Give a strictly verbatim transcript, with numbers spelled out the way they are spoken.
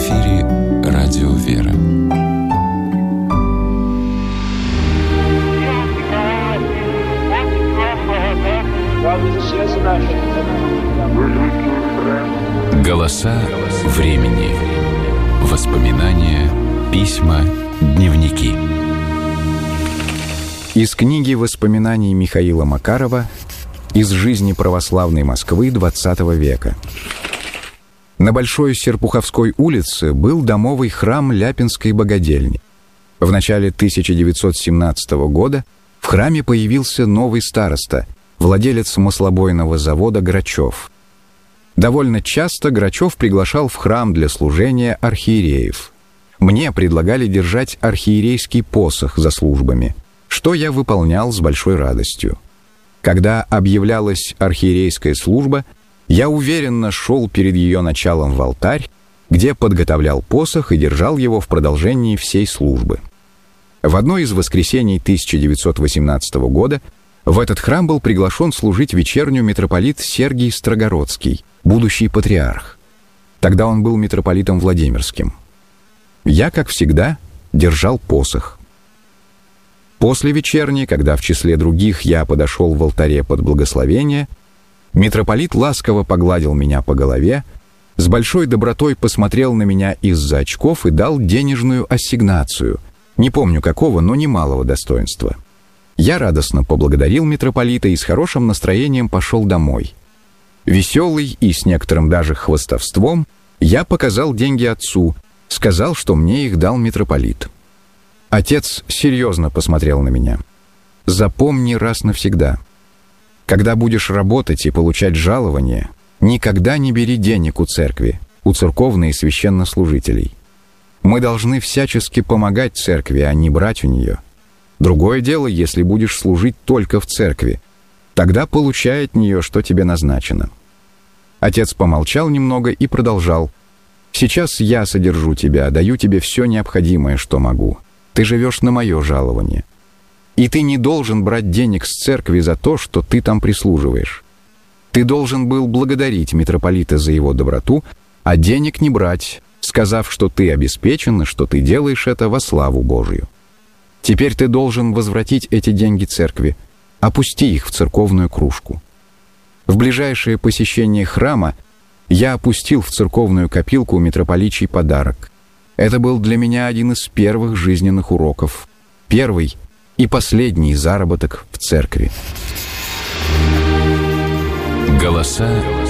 эфире Радио Вера. Голоса времени. Воспоминания, письма, дневники. Из книги воспоминаний Михаила Макарова «Из жизни православной Москвы двадцатого века». На Большой Серпуховской улице был домовый храм Ляпинской богадельни. В начале тысяча девятьсот семнадцатого года в храме появился новый староста, владелец маслобойного завода Грачев. Довольно часто Грачев приглашал в храм для служения архиереев. Мне предлагали держать архиерейский посох за службами, что я выполнял с большой радостью. Когда объявлялась архиерейская служба, я уверенно шел перед ее началом в алтарь, где подготовлял посох и держал его в продолжении всей службы. В одно из воскресений тысяча девятьсот восемнадцатого года в этот храм был приглашен служить вечерню митрополит Сергий Строгородский, будущий патриарх. Тогда он был митрополитом Владимирским. Я, как всегда, держал посох. После вечерни, когда в числе других я подошел в алтаре под благословение, митрополит ласково погладил меня по голове, с большой добротой посмотрел на меня из-за очков и дал денежную ассигнацию, не помню какого, но немалого достоинства. Я радостно поблагодарил митрополита и с хорошим настроением пошел домой. Веселый и с некоторым даже хвастовством я показал деньги отцу, сказал, что мне их дал митрополит. Отец серьезно посмотрел на меня. «Запомни раз навсегда. Когда будешь работать и получать жалование, никогда не бери денег у церкви, у церковных и священнослужителей. Мы должны всячески помогать церкви, а не брать у нее. Другое дело, если будешь служить только в церкви, тогда получай от нее, что тебе назначено». Отец помолчал немного и продолжал. «Сейчас я содержу тебя, даю тебе все необходимое, что могу. Ты живешь на мое жалование. И ты не должен брать денег с церкви за то, что ты там прислуживаешь. Ты должен был благодарить митрополита за его доброту, а денег не брать, сказав, что ты обеспечен и что ты делаешь это во славу Божию. Теперь ты должен возвратить эти деньги церкви, опусти их в церковную кружку». В ближайшее посещение храма я опустил в церковную копилку митрополичий подарок. Это был для меня один из первых жизненных уроков, первый и последний заработок в церкви. Голоса